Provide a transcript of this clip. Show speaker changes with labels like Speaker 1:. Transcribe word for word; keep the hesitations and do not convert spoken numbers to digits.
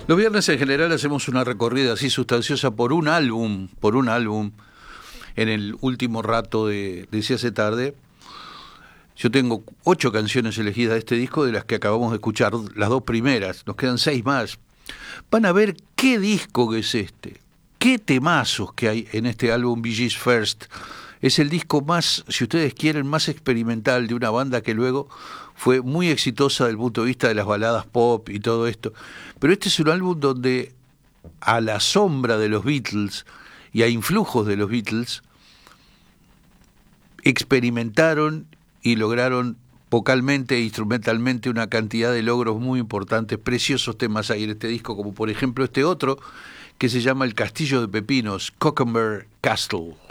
Speaker 1: Los viernes en general hacemos una recorrida así sustanciosa por un álbum, por un álbum, en el último rato de, de Si Hace Tarde. Yo tengo ocho canciones elegidas de este disco, de las que acabamos de escuchar las dos primeras, nos quedan seis más. Van a ver qué disco que es este, qué temazos que hay en este álbum Bee Gees First. Es el disco más, si ustedes quieren, más experimental de una banda que luego fue muy exitosa desde el punto de vista de las baladas pop y todo esto. Pero este es un álbum donde, a la sombra de los Beatles y a influjos de los Beatles, experimentaron y lograron vocalmente e instrumentalmente una cantidad de logros muy importantes, preciosos temas hay en este disco, como por ejemplo este otro que se llama El Castillo de Pepinos, Cockenberry Castle.